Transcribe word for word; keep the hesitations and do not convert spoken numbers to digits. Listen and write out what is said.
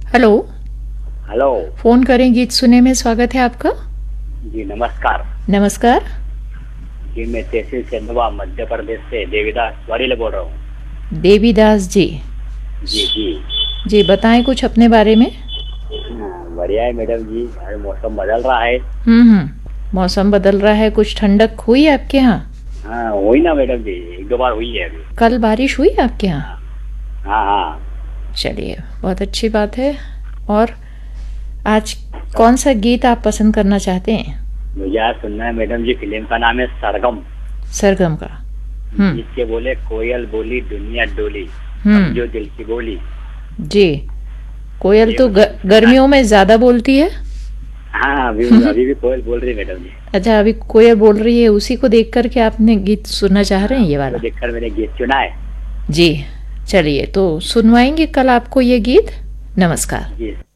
Hello. Hello. Phone करें गीत सुने में स्वागत है आपका। जी नमस्कार। नमस्कार। जी मैं तहसील चंदवा मध्य प्रदेश से देवीदास वाड़ीले बोल रहा हूँ। देवीदास जी। जी जी जी बताएं कुछ अपने बारे में। हाँ, बढ़िया है मैडम जी। अरे मौसम बदल रहा है। हम्म हम्म मौसम बदल रहा है, कुछ ठंडक हुई है आपके यहाँ? हाँ हुई ना मैडम जी, एक दो बार हुई है अभी। कल बारिश हुई आपके यहाँ? हाँ हाँ हाँ। चलिए, बहुत अच्छी बात है। और आज कौन सा गीत आप पसंद करना चाहते हैं? मुझे आज सुनना है मैडम जी, फिल्म का नाम है सरगम। सरगम का। हम्म जिसके बोले कोयल बोली दुनिया डोली, हम्म समझो दिल की बोली। जी। कोयल ये तो ग, मुझे सुनना है। गर्मियों में ज्यादा बोलती है। हाँ अभी अभी भी कोयल बोल रही है मैडम जी। अच्छा, अभी कोयल बोल रही है, उसी को देख करके आपने गीत सुनना चाह रहे हाँ हैं ये उसको वाला? देखकर मैंने गीत चुना है। जी। चलिए, तो सुनवाएंगे कल आपको ये गीत। नमस्कार। जी।